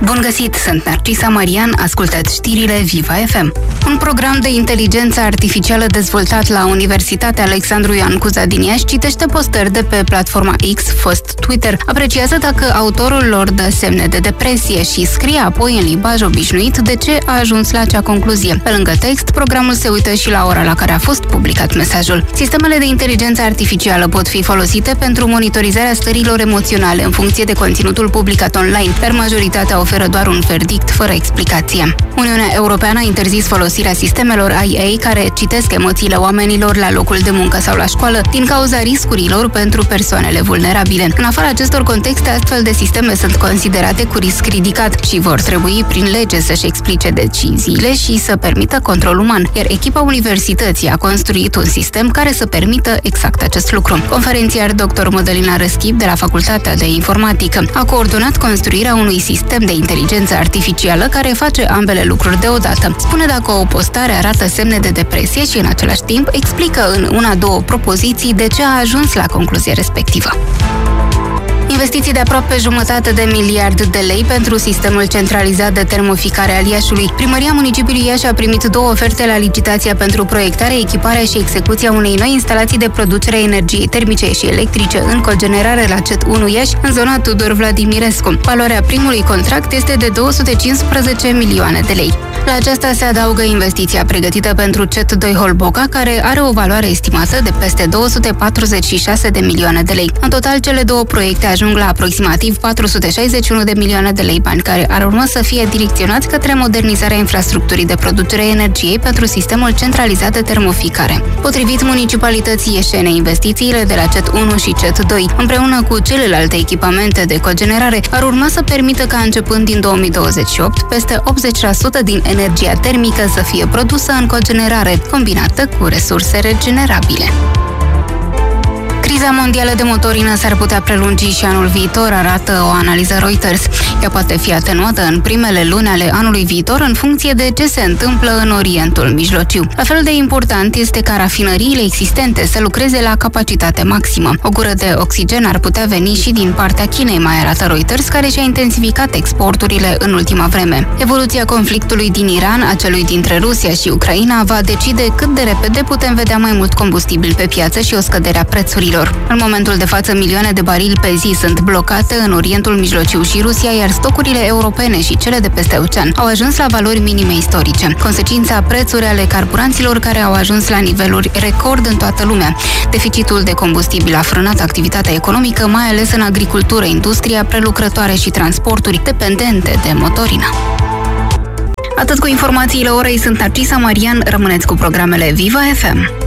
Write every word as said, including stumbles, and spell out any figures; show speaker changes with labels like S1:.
S1: Bun găsit, sunt Narcisa Marian, ascultați știrile Viva F M. Un program de inteligență artificială dezvoltat la Universitatea Alexandru Ioan Cuza din Iași citește postări de pe platforma X, fost Twitter, apreciază dacă autorul lor dă semne de depresie și scrie apoi în limbaj obișnuit de ce a ajuns la acea concluzie. Pe lângă text, programul se uită și la ora la care a fost publicat mesajul. Sistemele de inteligență artificială pot fi folosite pentru monitorizarea stărilor emoționale în funcție de conținutul publicat online, dar majoritatea oferă doar un verdict fără explicație. Uniunea Europeană a interzis folosirea sistemelor I A care citesc emoțiile oamenilor la locul de muncă sau la școală din cauza riscurilor pentru persoanele vulnerabile. În afara acestor contexte, astfel de sisteme sunt considerate cu risc ridicat și vor trebui prin lege să-și explice deciziile și să permită control uman, iar echipa universității a construit un sistem care să permită exact acest lucru. Conferențiar doctor Mădălina Răschib de la Facultatea de Informatică a coordonat construirea unui sistem de inteligență artificială care face ambele lucruri deodată. Spune dacă o postare arată semne de depresie și în același timp explică în una-două propoziții de ce a ajuns la concluzia respectivă. Investiții de aproape jumătate de miliard de lei pentru sistemul centralizat de termoficare al Iașului. Primăria municipiului Iași a primit două oferte la licitația pentru proiectare, echiparea și execuția unei noi instalații de producere a energiei termice și electrice în cogenerare la C E T unu Iași, în zona Tudor Vladimirescu. Valoarea primului contract este de două sute cincisprezece milioane de lei. La aceasta se adaugă investiția pregătită pentru C E T doi Holboca, care are o valoare estimată de peste două sute patruzeci și șase de milioane de lei. În total, cele două proiecte ajung la aproximativ patru sute șaizeci și unu de milioane de lei, bani care ar urma să fie direcționați către modernizarea infrastructurii de producere a energiei pentru sistemul centralizat de termoficare. Potrivit municipalității Ieșene, investițiile de la C E T unu și C E T doi, împreună cu celelalte echipamente de cogenerare, ar urma să permită ca începând din două mii douăzeci și opt, peste optzeci la sută din energia termică să fie produsă în cogenerare, combinată cu resurse regenerabile. Criza mondială de motorină s-ar putea prelungi și anul viitor, arată o analiză Reuters. Ea poate fi atenuată în primele luni ale anului viitor în funcție de ce se întâmplă în Orientul Mijlociu. La fel de important este ca rafinăriile existente să lucreze la capacitate maximă. O gură de oxigen ar putea veni și din partea Chinei, mai arată Reuters, care și-a intensificat exporturile în ultima vreme. Evoluția conflictului din Iran, a celui dintre Rusia și Ucraina, va decide cât de repede putem vedea mai mult combustibil pe piață și o scădere a prețurilor. În momentul de față, milioane de barili pe zi sunt blocate în Orientul Mijlociu și Rusia, iar stocurile europene și cele de peste ocean au ajuns la valori minime istorice. Consecința, prețuri ale carburanților care au ajuns la niveluri record în toată lumea. Deficitul de combustibil a frânat activitatea economică, mai ales în agricultură, industria, prelucrătoare și transporturi dependente de motorină. Atât cu informațiile orei, sunt Narcisa Marian, rămâneți cu programele Viva F M.